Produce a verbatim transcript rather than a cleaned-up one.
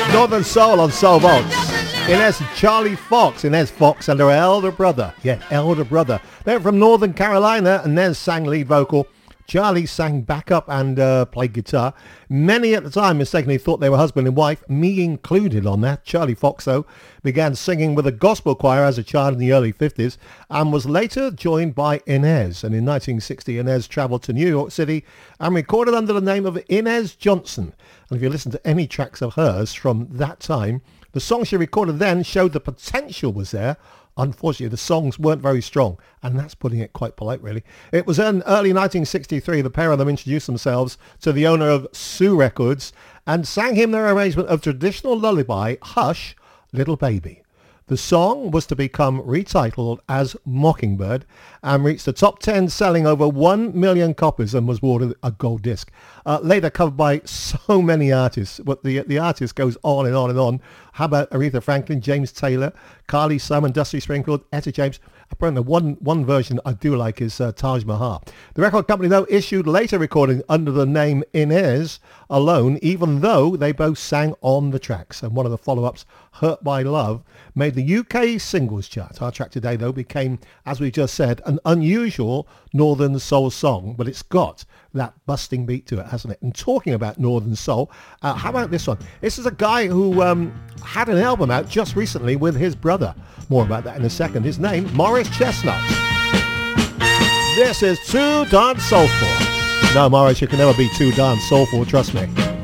Northern Soul on Soul Vaults. Inez and Charlie Fox. Inez Fox and her elder brother. Yeah, elder brother. They're from Northern Carolina. Inez sang lead vocal. Charlie sang backup and uh, played guitar. Many at the time mistakenly thought they were husband and wife, me included on that. Charlie Fox, though, began singing with a gospel choir as a child in the early fifties and was later joined by Inez. And in nineteen sixty, Inez travelled to New York City and recorded under the name of Inez Johnson. And if you listen to any tracks of hers from that time, the songs she recorded then showed the potential was there. Unfortunately, the songs weren't very strong, and that's putting it quite polite, really. It was in early nineteen sixty-three, the pair of them introduced themselves to the owner of Sue Records and sang him their arrangement of traditional lullaby, Hush, Little Baby. The song was to become retitled as Mockingbird and reached the top ten, selling over one million copies and was awarded a gold disc. Uh, later covered by so many artists, but the the artist goes on and on and on. How about Aretha Franklin, James Taylor, Carly Simon, Dusty Springfield, Etta James? Apparently one, one version I do like is uh, Taj Mahal. The record company, though, issued later recordings under the name Inez alone, even though they both sang on the tracks. And one of the follow-ups, Hurt by Love, made the U K singles chart. Our track today, though, became, as we just said, an unusual Northern Soul song, but it's got that busting beat to it, hasn't it? And talking about Northern Soul, uh, how about this one? This is a guy who um, had an album out just recently with his brother. More about that in a second. His name, Morris Chestnut. This is Too Darn Soulful. No, Morris, you can never be too darn soulful, trust me.